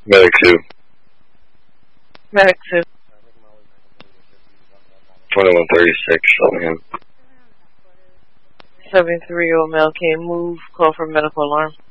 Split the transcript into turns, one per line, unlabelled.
Medic 2.
Medic 2.
2136, Bellingham.
73-year-old male, can you move? Call for medical alarm.